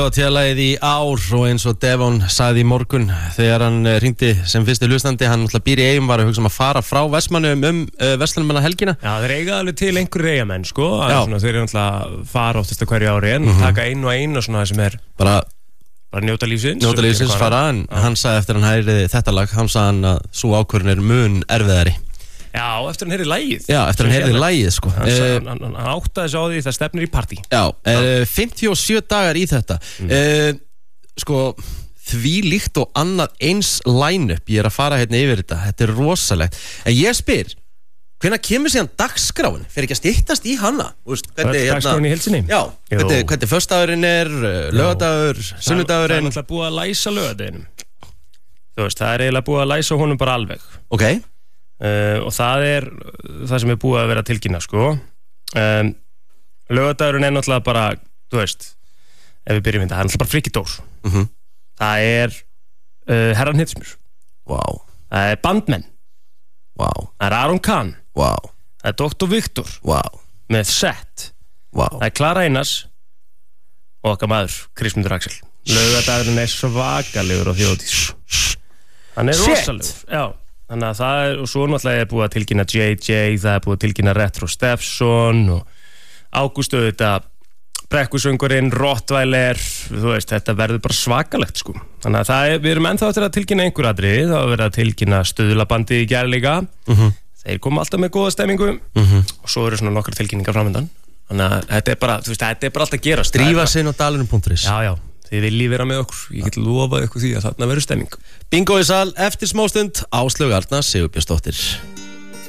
Télagið í ár og eins og Devon sagði í morgun þegar hann hringdi sem fyrsti hlustandi, hann náttúrulega býr í Eyjum, var að hugsa að fara frá Vestmannum Vestmannamanna helgina. Já, þeir eiga alveg til einhverjir Eyjamenn, sko. Svona, þeir eru náttúrulega fara oftast að hverju ári en taka einu og einu og svona sem er bara njóta lífsins. Njóta lífsins fara, en hann sagði eftir hann heyrði þetta lag, hann sagði hann að sú ákvörðun er mun erfiðari. Já, eftir hann heyrði lagið. Já, eftir hann heyrði lagið, sko. Hann áttaði sig á því það stefnir í partí. Já, 57 dagar í þetta. Sko, því líkt og annað eins line-up, ég að fara hérna yfir þetta er rosalegt. En ég spyr, hvenær kemur síðan dagskráin? Fer ekki að styttast í hana? Dagskráin í heilsinni? Já, hvernig föstudagurinn er, laugardagur, sunnudagurinn? Það er náttúrulega búið að læsa laugardeginum. Þú veist, það er eiginlega búið að læsa honum bara alveg. Ok. Og það er það sem er búið að vera tilkynna, sko. Laugardagurinn er náttúrulega bara, þú veist, ef við byrjum þetta, það er náttúrulega bara Frikidór. Það er Herran Hitsmur. Wow. Það er Bandmenn. Wow. Það er Aron Kahn. Wow. Það er Dr. Viktor. Wow. Með Sett. Wow. Það er Klara Einars og okkar maður, Kristmundur Axel. Laugardagurinn er svakalegur á Þjóðdís. Hann er rosalegur. Já. Þannig að það er, og svo náttúrulega er búið að tilkynna JJ, það er búið að tilkynna Retro Steffson og Ágúst auðvitað, Brekkusöngurinn, Rottweiler, þú veist, þetta verður bara svakalegt, sko. Þannig að það er, við erum ennþá eftir að tilkynna einhver atriði, það var verið að tilkynna Stuðlabandið í gær líka. Þeir koma alltaf með góða stemmingu og svo eru svona nokkrar tilkynningar framöndan. Þannig að þetta er bara, þú veist, þetta er bara alltaf að gerast. Drífa sig á dalunum.is. Já. Þið viljið vera með okkur, ég get lofað ykkur því að þarna verður stemming. Bingo í sal, eftir smástund, Áslaug Arna Sigurbjörnsdóttir.